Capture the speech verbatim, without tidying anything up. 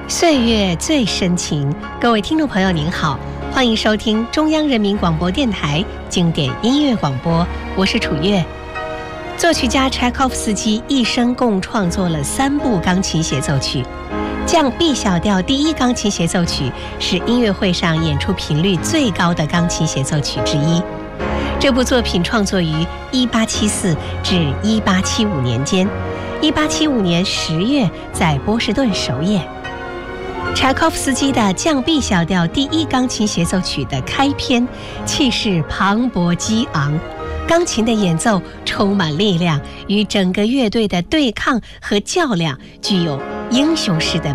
岁月最深情，各位听众朋友您好，欢迎收听中央人民广播电台经典音乐广播，我是楚月。作曲家柴可夫斯基一生共创作了三部钢琴协奏曲，降 B 小调第一钢琴协奏曲是音乐会上演出频率最高的钢琴协奏曲之一。这部作品创作于一八七四至一八七五年间，一八七五年十月在波士顿首演。柴可夫斯基的降 B 小调第一钢琴协奏曲的开篇气势磅礴激昂，钢琴的演奏充满力量，与整个乐队的对抗和较量具有英雄式的